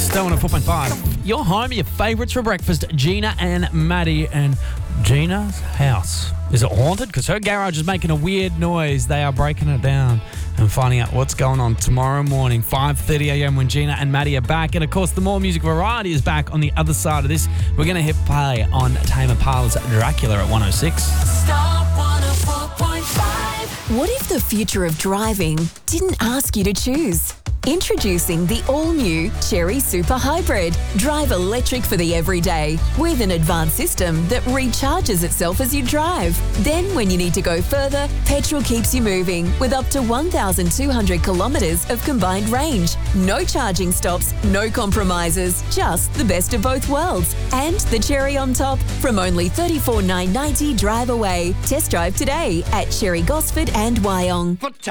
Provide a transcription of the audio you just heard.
Stone at 4.5. Your home, your favourites for breakfast, Gina and Maddie. And Gina's house. Is it haunted? Because her garage is making a weird noise. They are breaking it down and finding out what's going on tomorrow morning, 5:30 a.m. when Gina and Maddie are back. And, of course, the More Music Variety is back on the other side of this. We're going to hit play on Tame Impala's Dracula at 106. Star 104.5. What if the future of driving didn't ask you to choose? Introducing the all-new Chery Super Hybrid. Drive electric for the everyday with an advanced system that recharges itself as you drive. Then when you need to go further, petrol keeps you moving with up to 1,200 kilometres of combined range. No charging stops, no compromises, just the best of both worlds. And the cherry on top, from only $34,990 drive away. Test drive today at Chery Gosford and Wyong.